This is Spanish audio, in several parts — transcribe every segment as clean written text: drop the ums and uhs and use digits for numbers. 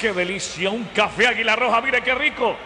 ¡Qué delicia! Un café Águila Roja, mire qué rico.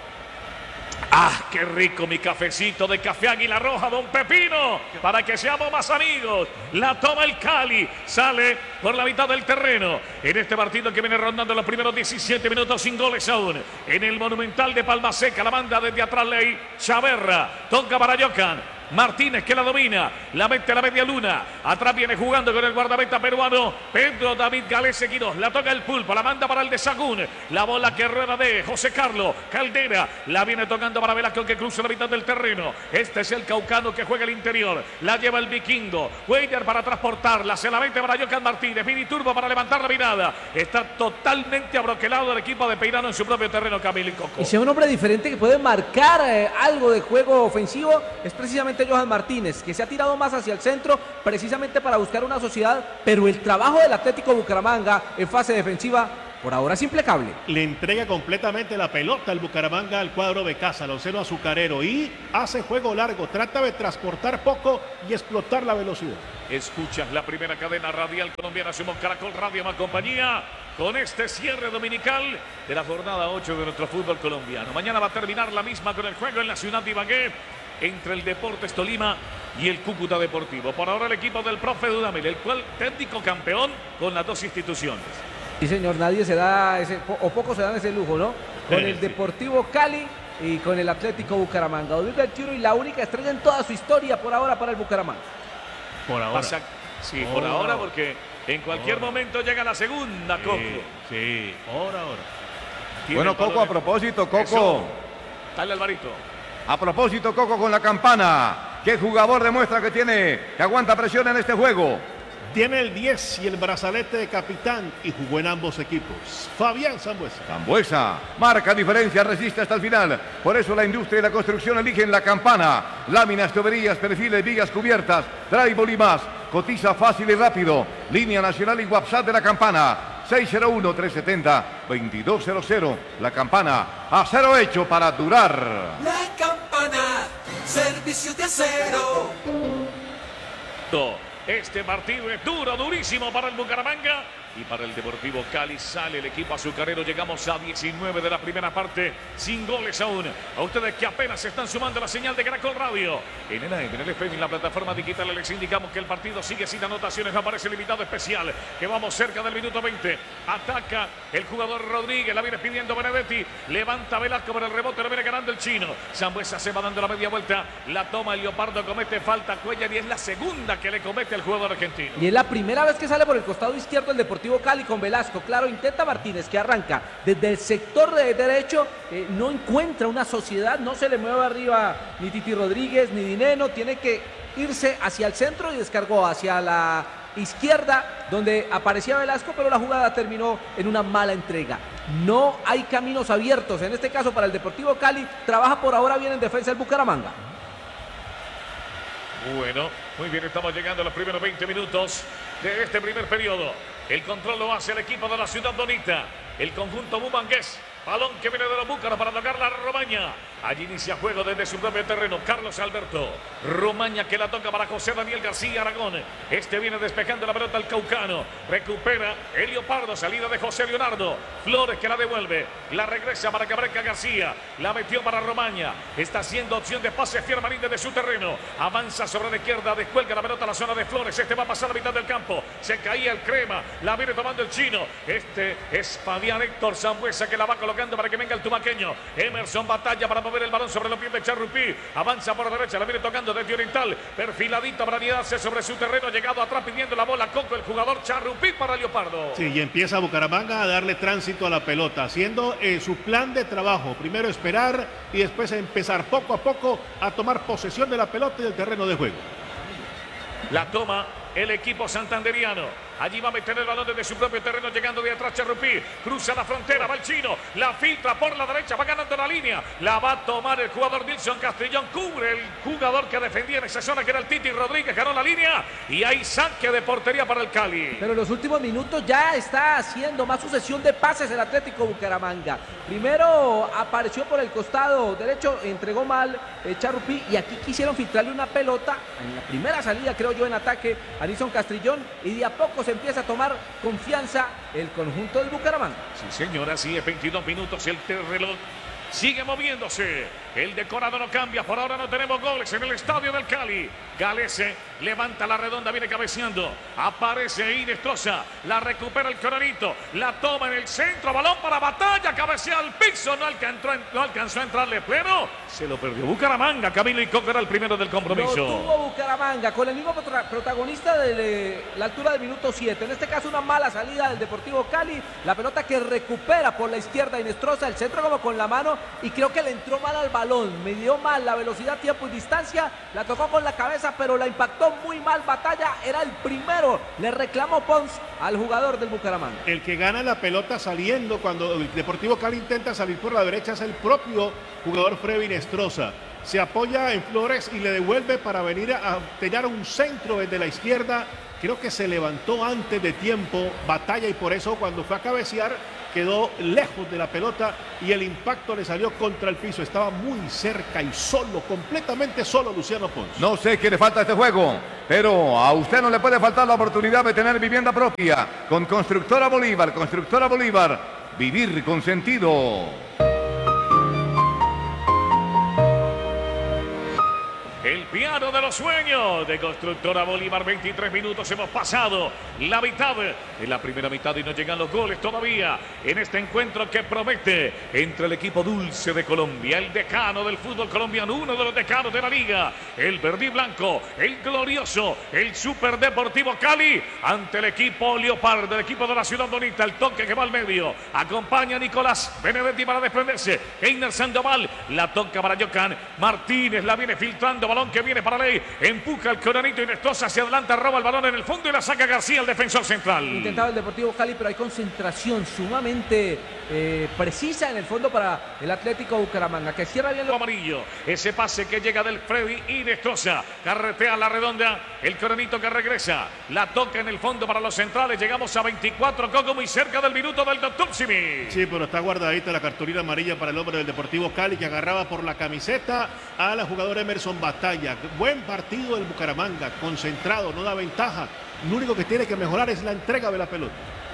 ¡Ah, qué rico mi cafecito de café Águila Roja, don Pepino! Para que seamos más amigos. La toma el Cali. Sale por la mitad del terreno. En este partido que viene rondando los primeros 17 minutos sin goles aún. En el Monumental de Palma Seca, la banda desde atrás Ley Chaverra. Toca para Yocan. Martínez que la domina, la mete a la media luna, atrás viene jugando con el guardameta peruano Pedro David Galese Quirós, la toca el Pulpo, la manda para el de Sagún, la bola que rueda de José Carlos Caldera, la viene tocando para Velasco que cruza la mitad del terreno. Este es el caucano que juega el interior, la lleva el vikingo, Weiner para transportarla, se la mete para Yocan Martínez, Mini Turbo para levantar la mirada, está totalmente abroquelado el equipo de Peirano en su propio terreno, Camilo y Coco. Y si es un hombre diferente que puede marcar algo de juego ofensivo, es precisamente Johan Martínez, que se ha tirado más hacia el centro precisamente para buscar una sociedad, pero el trabajo del Atlético Bucaramanga en fase defensiva por ahora es impecable. Le entrega completamente la pelota al Bucaramanga al cuadro de casa, Lucero Azucarero, y hace juego largo, trata de transportar poco y explotar la velocidad. Escuchas la primera cadena radial colombiana, somos Caracol Radio más compañía, con este cierre dominical de la jornada 8 de nuestro fútbol colombiano. Mañana va a terminar la misma con el juego en la ciudad de Ibagué, entre el Deportes Tolima y el Cúcuta Deportivo. Por ahora el equipo del profe Dudamel, el cual técnico campeón con las dos instituciones. Sí, señor, nadie se da ese, o pocos se dan ese lujo, ¿no? Con el Deportivo Cali y con el Atlético Bucaramanga. 2021 y la única estrella en toda su historia por ahora para el Bucaramanga. Por ahora. Por ahora, porque en cualquier momento llega la segunda, Coco. Sí, por ahora. Bueno, Coco, a propósito, Coco. Eso. Dale, Alvarito. A propósito, Coco, con la campana. ¿Qué jugador demuestra que aguanta presión en este juego? Tiene el 10 y el brazalete de capitán y jugó en ambos equipos. Fabián Sambuesa. Sambuesa marca diferencia, resiste hasta el final. Por eso la industria y la construcción eligen la campana. Láminas, tuberías, perfiles, vigas cubiertas, drywall y más. Cotiza fácil y rápido. Línea nacional y WhatsApp de la campana. 601-370-2200. La campana, acero hecho para durar. La campana, servicio de acero. Este partido es duro, durísimo para el Bucaramanga y para el Deportivo Cali. Sale el equipo azucarero. Llegamos a 19 de la primera parte, sin goles aún. A ustedes que apenas se están sumando a la señal de Caracol Radio. En el AM, en el FM, en la plataforma digital, les indicamos que el partido sigue sin anotaciones. No aparece el invitado especial, que vamos cerca del minuto 20. Ataca el jugador Rodríguez, la viene pidiendo Benedetti. Levanta Velasco por el rebote, lo viene ganando el chino. Sambuesa se va dando la media vuelta. La toma el Leopardo, comete falta Cuellar y es la segunda que le comete el jugador argentino. Y es la primera vez que sale por el costado izquierdo el Deportivo Cali con Velasco. Claro, intenta Martínez, que arranca desde el sector de derecho, no encuentra una sociedad, no se le mueve arriba ni Titi Rodríguez ni Dineno, tiene que irse hacia el centro y descargó hacia la izquierda donde aparecía Velasco, pero la jugada terminó en una mala entrega. No hay caminos abiertos en este caso para el Deportivo Cali. Trabaja por ahora bien en defensa el Bucaramanga. Bueno, muy bien, estamos llegando a los primeros 20 minutos de este primer periodo. El control lo hace el equipo de la Ciudad Bonita, el conjunto bumangués. Balón que viene de los búcaros para tocar la Romaña. Allí inicia juego desde su propio terreno. Carlos Alberto. Romaña que la toca para José Daniel García Aragón. Este viene despejando la pelota al Caucano. Recupera el Leopardo. Salida de José Leonardo. Flores que la devuelve. La regresa para Cabreca García. La metió para Romaña. Está haciendo opción de pase Fiermarín desde su terreno. Avanza sobre la izquierda. Descuelga la pelota a la zona de Flores. Este va a pasar a la mitad del campo. Se caía el Crema. La viene tomando el chino. Este es Fabián Héctor Sambuesa que la va colocando para que venga el tumaqueño. Emerson batalla para mover el balón sobre los pies de Charrupí. Avanza por derecha, la viene tocando desde Oriental. Perfiladito para anidarse sobre su terreno. Llegado atrás pidiendo la bola Coco, el jugador Charrupí para Leopardo. Sí, y empieza Bucaramanga a darle tránsito a la pelota, haciendo su plan de trabajo. Primero esperar y después empezar poco a poco a tomar posesión de la pelota y del terreno de juego. La toma el equipo santanderiano. Allí va a meter el balón desde su propio terreno, llegando de atrás Charrupí. Cruza la frontera, va el chino. La filtra por la derecha, va ganando la línea. La va a tomar el jugador Nilson Castrillón. Cubre el jugador que defendía en esa zona, que era el Titi Rodríguez. Ganó la línea y hay saque de portería para el Cali. Pero en los últimos minutos ya está haciendo más sucesión de pases el Atlético Bucaramanga. Primero apareció por el costado derecho, entregó mal Charrupí y aquí quisieron filtrarle una pelota en la primera salida, creo yo, en ataque a Nilson Castrillón y de a poco minutos empieza a tomar confianza el conjunto del Bucaramanga. Sí, señor, así es, 22 minutos, el reloj sigue moviéndose. El decorado no cambia, por ahora no tenemos goles en el estadio del Cali. Galese levanta la redonda, viene cabeceando. Aparece Inestrosa, la recupera el Coronito, la toma en el centro, balón para Batalla, cabecea al piso, no alcanzó a entrarle pleno. Se lo perdió Bucaramanga, Camilo y Coco era el primero del compromiso. Lo tuvo Bucaramanga con el mismo protagonista de la altura del minuto 7. En este caso una mala salida del Deportivo Cali. La pelota que recupera por la izquierda Inestrosa, el centro como con la mano y creo que le entró mal al balón. Midió mal la velocidad, tiempo y distancia. La tocó con la cabeza pero la impactó muy mal Batalla. Era el primero. Le reclamó Pons al jugador del Bucaramanga. El que gana la pelota saliendo cuando el Deportivo Cali intenta salir por la derecha es el propio jugador Freddy Inestrosa. Se apoya en Flores y le devuelve para venir a tener un centro desde la izquierda. Creo que se levantó antes de tiempo Batalla y por eso cuando fue a cabecear quedó lejos de la pelota y el impacto le salió contra el piso. Estaba muy cerca y solo, completamente solo Luciano Pons. No sé qué le falta a este juego, pero a usted no le puede faltar la oportunidad de tener vivienda propia. Con Constructora Bolívar, vivir con sentido. El piano de los sueños de Constructora Bolívar. 23 minutos hemos pasado la mitad de la primera mitad y no llegan los goles todavía en este encuentro que promete entre el equipo dulce de Colombia, el decano del fútbol colombiano, uno de los decanos de la liga, el verde y blanco, el glorioso, el Super Deportivo Cali, ante el equipo Leopardo, el equipo de la Ciudad Bonita. El toque que va al medio, acompaña a Nicolás Benedetti para desprenderse. Einer Sandoval, la toca para Yocan Martínez, la viene filtrando, balón que viene para Ley, empuja el Coronito Inestrosa hacia adelante, roba el balón en el fondo y la saca García, el defensor central. Intentaba el Deportivo Cali, pero hay concentración sumamente precisa en el fondo para el Atlético Bucaramanga, que cierra bien. Amarillo, ese pase que llega del Freddy Inestrosa, carretea la redonda, el Coronito que regresa, la toca en el fondo para los centrales. Llegamos a 24, Coco, muy cerca del minuto del doctor Simi. Sí, pero está guardadita la cartulina amarilla para el hombre del Deportivo Cali, que agarraba por la camiseta al jugador Emerson Batalla. Buen partido del Bucaramanga, concentrado, no da ventaja. Lo único que tiene que mejorar es la entrega de la pelota.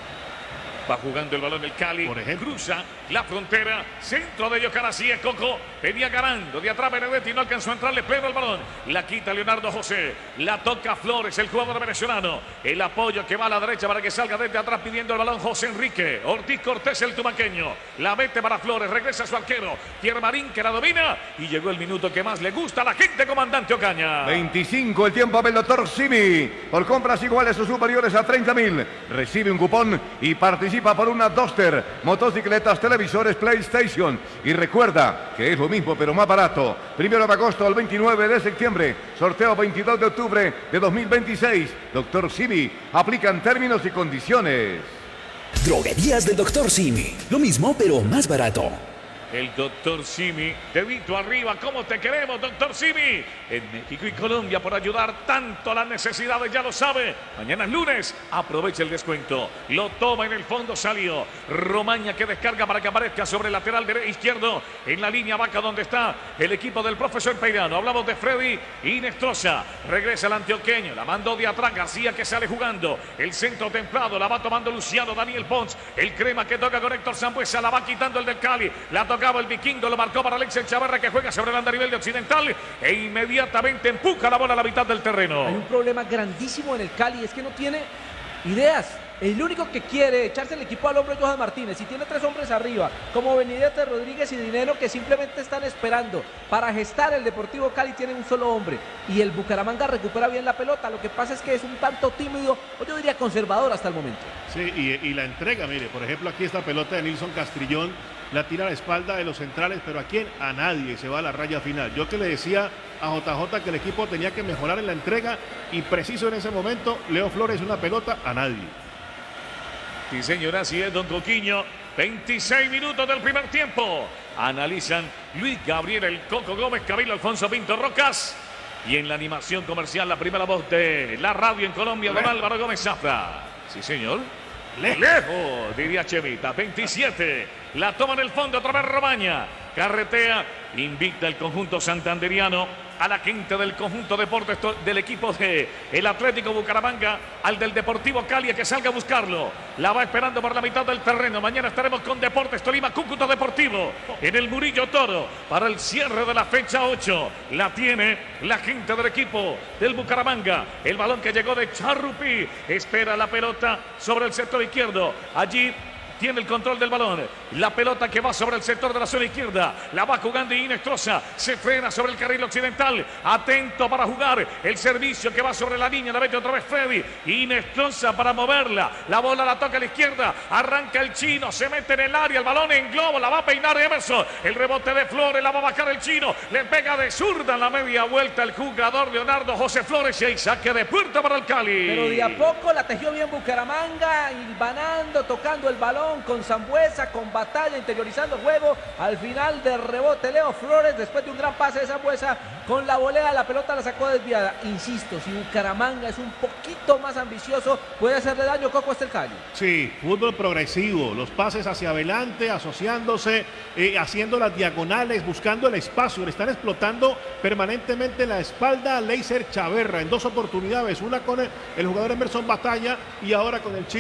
Va jugando el balón el Cali, por ejemplo. Cruza la frontera, centro de Yocan, así es Coco, venía ganando de atrás Benedetti, no alcanzó a entrarle pleno el balón, la quita Leonardo José, la toca Flores, el jugador venezolano, el apoyo que va a la derecha para que salga desde atrás pidiendo el balón José Enrique, Ortiz Cortés el tumaqueño, la mete para Flores, regresa su arquero, Pierre Marín que la domina y llegó el minuto que más le gusta a la gente, comandante Ocaña. 25 el tiempo del doctor Simi, por compras iguales o superiores a 30.000, recibe un cupón y participa por una Duster, motocicletas, televisores, PlayStation. Y recuerda que es lo mismo pero más barato. 1 de agosto al 29 de septiembre. Sorteo 22 de octubre de 2026. Doctor Simi. Aplican términos y condiciones. Droguerías del Dr. Simi. Lo mismo pero más barato. El doctor Simi, dedito arriba, ¿cómo te queremos, doctor Simi? En México y Colombia por ayudar tanto a las necesidades, ya lo sabe. Mañana es lunes, aprovecha el descuento. Lo toma en el fondo, salió. Romaña que descarga para que aparezca sobre el lateral izquierdo en la línea vaca donde está el equipo del profesor Peirano. Hablamos de Freddy Inestrosa. Regresa el antioqueño, la mandó de atrás, García que sale jugando. El centro templado, la va tomando Luciano Daniel Pons. El crema que toca con Héctor Sambuesa, la va quitando el del Cali. La toca el vikingo, lo marcó para Alexis Chavarra que juega sobre el andarivel de Occidental e inmediatamente empuja la bola a la mitad del terreno. Hay un problema grandísimo en el Cali, es que no tiene ideas. El único que quiere echarse el equipo al hombro es Johan Martínez y tiene 3 hombres arriba, como Benedete, Rodríguez y Dinero, que simplemente están esperando. Para gestar el Deportivo Cali tiene un solo hombre y el Bucaramanga recupera bien la pelota. Lo que pasa es que es un tanto tímido, o yo diría conservador hasta el momento. Sí, y la entrega, mire, por ejemplo, aquí esta pelota de Nilson Castrillón, la tira a la espalda de los centrales, pero ¿a quién? A nadie, se va a la raya final. Yo que le decía a JJ que el equipo tenía que mejorar en la entrega y preciso en ese momento, Leo Flores una pelota a nadie. Sí, señor, así es, don Coquiño. 26 minutos del primer tiempo. Analizan Luis Gabriel El Coco Gómez, Camilo Alfonso Pinto Rocas. Y en la animación comercial, la primera voz de la radio en Colombia, don Álvaro Gómez Zafra. Sí, señor. Lejos, diría Chevita. 27. La toma en el fondo, otra vez Romaña. Carretea, invicta el conjunto santanderiano a la quinta del conjunto Deportes del equipo del Atlético Bucaramanga, al del Deportivo Cali, que salga a buscarlo. La va esperando por la mitad del terreno. Mañana estaremos con Deportes Tolima, Cúcuta Deportivo, en el Murillo Toro, para el cierre de la fecha 8. La tiene la gente del equipo del Bucaramanga. El balón que llegó de Charrupí, espera la pelota sobre el sector izquierdo. Allí tiene el control del balón. La pelota que va sobre el sector de la zona izquierda. La va jugando Inestrosa. Se frena sobre el carril occidental. Atento para jugar. El servicio que va sobre la línea. La mete otra vez Freddy. Inestrosa para moverla. La bola la toca a la izquierda. Arranca el chino. Se mete en el área. El balón en globo. La va a peinar Emerson. El rebote de Flores. La va a bajar el chino. Le pega de zurda en la media vuelta el jugador Leonardo José Flores. Y hay saque de puerta para el Cali. Pero de a poco la tejió bien Bucaramanga. Hilvanando, tocando el balón con Sambuesa, con batalla, interiorizando el juego. Al final de rebote Leo Flores, después de un gran pase de Sambuesa, con la volea la pelota la sacó desviada. Insisto, si Bucaramanga es un poquito más ambicioso, puede hacerle daño Coco hasta el Cali. Sí, fútbol progresivo, los pases hacia adelante, asociándose, haciendo las diagonales, buscando el espacio. Le están explotando permanentemente la espalda a Leiser Chaverra en dos oportunidades, una con el jugador Emerson Batalla y ahora con el Chino.